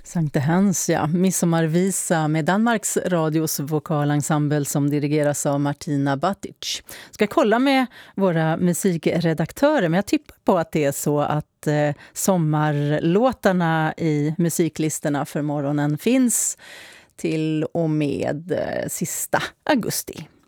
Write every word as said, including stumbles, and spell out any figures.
Sankte Hans, ja. Midsommarvisa med Danmarks radios vokalensemble som dirigeras av Martina Batic. Ska kolla med våra musikredaktörer, men jag tippar på att det är så att eh, sommarlåtarna i musiklistorna för morgonen finns till och med eh, sista augusti.